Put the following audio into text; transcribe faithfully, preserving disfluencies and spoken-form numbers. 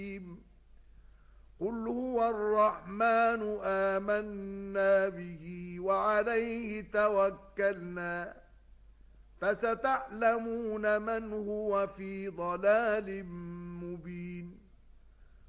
قل هو الرحمن آمنا به وعليه توكلنا فستعلمون من هو في ضلال مبين.